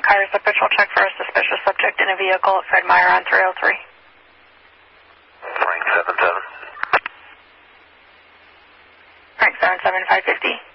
Kairos, a patrol check for a suspicious subject in a vehicle at Fred Meyer on 303. Frank 77. Frank 77, 550.